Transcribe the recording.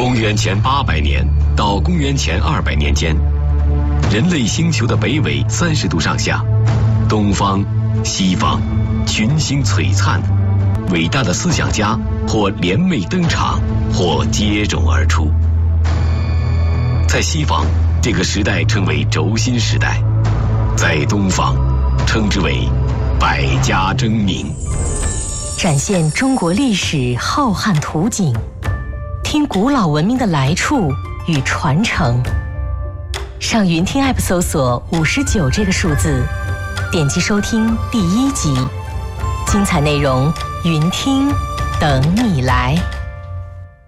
公元前800年到公元前200年间，人类星球的北纬30度上下，东方、西方群星璀璨，伟大的思想家或联袂登场，或接踵而出。在西方，这个时代称为轴心时代；在东方，称之为百家争鸣。 展现中国历史浩瀚图景，听古老文明的来处与传承。上云听 App 搜索59这个数字，点击收听第1集，精彩内容云听等你来。